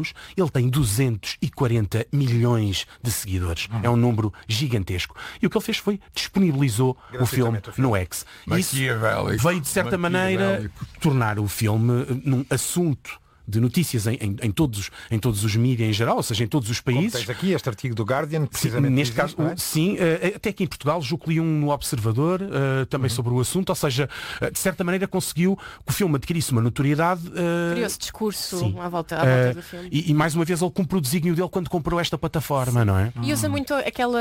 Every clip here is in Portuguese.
anos, ele tem 240 milhões de seguidores. É um número gigantesco. E o que ele fez foi disponibilizou o filme no X. E isso veio, de certa maneira, tornar o filme num assunto de notícias em todos os mídias em geral, ou seja, em todos os países. Como tens aqui este artigo do Guardian, precisamente. Sim, neste caso, sim, até aqui em Portugal, julgo que li um no Observador também sobre o assunto, ou seja, de certa maneira conseguiu que o filme adquirisse uma notoriedade. Criou-se discurso à volta do filme. E mais uma vez ele cumpriu o desígnio dele quando comprou esta plataforma, não é? E usa muito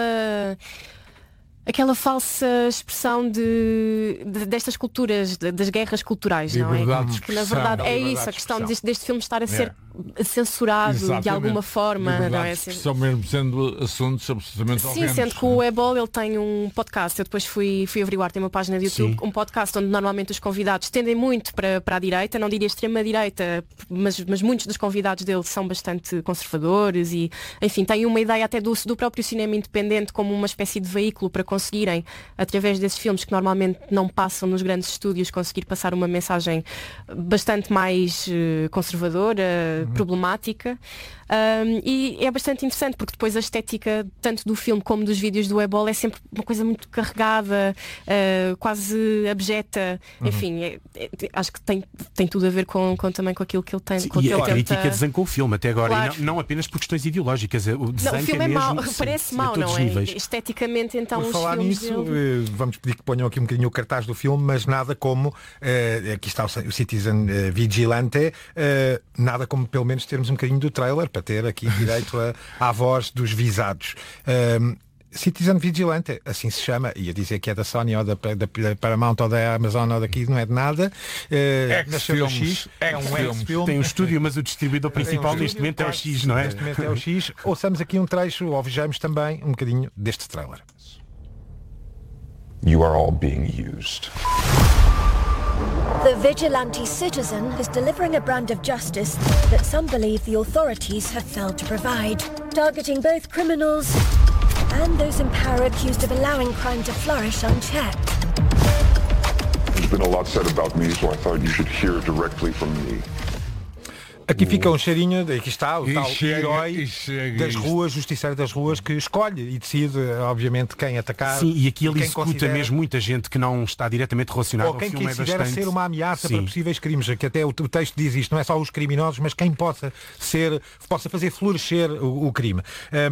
aquela falsa expressão destas culturas, das guerras culturais, não é? Que na verdade é isso, a questão deste filme estar a ser censurado de alguma forma, não é? Expressão mesmo sendo assuntos absolutamente horrendos. Sim, sendo que o Ebol, ele tem um podcast, eu depois fui averiguar, tem uma página de YouTube, um podcast onde normalmente os convidados tendem muito para a direita, não diria extrema-direita, mas muitos dos convidados dele são bastante conservadores e, enfim, têm uma ideia até do próprio cinema independente como uma espécie de veículo para conseguirem, através desses filmes que normalmente não passam nos grandes estúdios, conseguir passar uma mensagem bastante mais conservadora, problemática. E é bastante interessante porque depois a estética tanto do filme como dos vídeos do Ebol é sempre uma coisa muito carregada, quase abjeta. Enfim, acho que tem tudo a ver também com aquilo que ele tem. Sim, com e a que crítica desancou o filme até agora, claro. e não apenas por questões ideológicas. O desenho filme é mesmo, mau, parece mau, não é? Esteticamente, então, por falar nisso, vamos pedir que ponham aqui um bocadinho o cartaz do filme, mas nada como aqui está o Citizen Vigilante, nada como pelo menos termos um bocadinho do trailer para ter aqui direito à voz dos visados. Citizen Vigilante, assim se chama, ia dizer que é da Sony ou da Paramount ou da Amazon ou daqui, não é de nada. Nasceu no X, é um X-Film. Tem um estúdio, mas o distribuidor principal neste momento é o X, não é? Neste momento é o X. Ouçamos aqui um trecho, ou vejamos também um bocadinho deste trailer. You are all being used. The vigilante citizen is delivering a brand of justice that some believe the authorities have failed to provide, targeting both criminals and those in power accused of allowing crime to flourish unchecked. There's been a lot said about me, so I thought you should hear directly from me. Aqui fica um cheirinho, aqui está o tal herói das ruas, justiceiro das ruas, que escolhe e decide, obviamente, quem atacar. Sim, e aqui ele quem executa considera... mesmo muita gente que não está diretamente relacionada ou ao quem filme. considera bastante... ser uma ameaça para possíveis crimes, que até o texto diz isto, não é só os criminosos, mas quem possa fazer florescer o crime.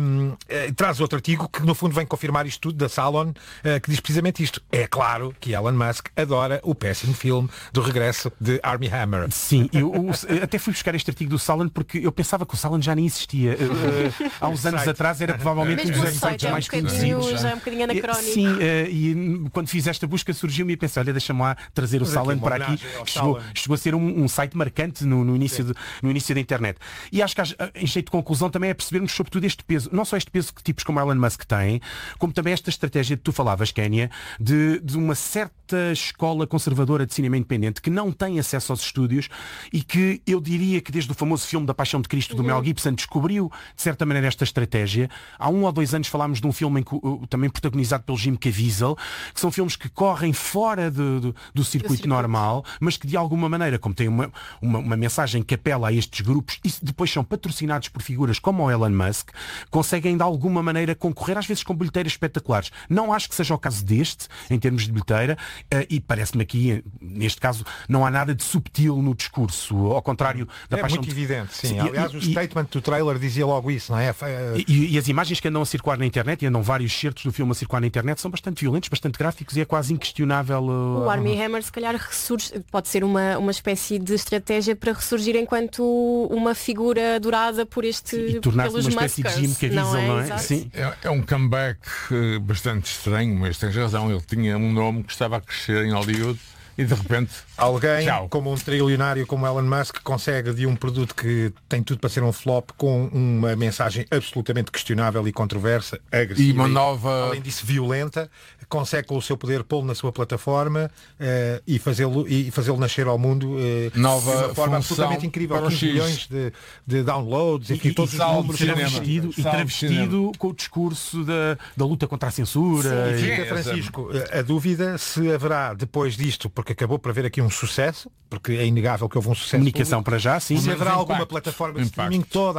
Traz outro artigo que no fundo vem confirmar isto tudo, da Salon, que diz precisamente isto. É claro que Elon Musk adora o péssimo filme do regresso de Armie Hammer. Sim, eu até fui buscar este artigo do Salon porque eu pensava que o Salon já nem existia. Há uns anos atrás era provavelmente um dos efeitos mais conhecidos. Já é um bocadinho anacrónico. Sim, e quando fiz esta busca surgiu-me e pensei, olha, deixa-me lá trazer o Salon para aqui. Chegou a ser um site marcante no início da internet. E acho que em jeito de conclusão também é percebermos sobretudo este peso, não só este peso que tipos como Elon Musk têm, como também esta estratégia que tu falavas, Kénia, de uma certa escola conservadora de cinema independente que não tem acesso aos estúdios e que eu diria que desde o famoso filme da Paixão de Cristo do Mel Gibson descobriu de certa maneira esta estratégia. Há 1 ou 2 anos falámos de um filme também protagonizado pelo Jim Caviezel, que são filmes que correm fora do circuito normal, mas que de alguma maneira, como tem uma mensagem que apela a estes grupos e depois são patrocinados por figuras como o Elon Musk, conseguem de alguma maneira concorrer, às vezes com bilheteiras espetaculares. Não acho que seja o caso deste, em termos de bilheteira, e parece-me aqui, neste caso, não há nada de subtil no discurso, ao contrário da Paixão muito de... evidente, sim. Aliás, o statement do trailer dizia logo isso, não é? E as imagens que andam a circular na internet, e andam vários certos do filme a circular na internet, são bastante violentos, bastante gráficos e é quase inquestionável. O Armie Hammer se calhar ressurge, pode ser uma espécie de estratégia para ressurgir enquanto uma figura adorada por e tornar-se uma espécie de Jim Caviezel, não é? Sim. É um comeback bastante estranho, mas tens razão, ele tinha um nome que estava a crescer em Hollywood. E de repente, alguém como um trilionário como Elon Musk consegue de um produto que tem tudo para ser um flop com uma mensagem absolutamente questionável e controversa, agressiva e uma nova, além disso violenta, consegue com o seu poder pô-lo na sua plataforma e fazê-lo nascer ao mundo de uma forma absolutamente incrível, 15 milhões de downloads, enfim, todos os números travestido com o discurso da luta contra a censura. Sim, fica, Francisco, a dúvida se haverá depois disto, porque acabou por haver aqui um sucesso, porque é inegável que houve um sucesso comunicação público, para já, sim. Se haverá alguma plataforma de streaming toda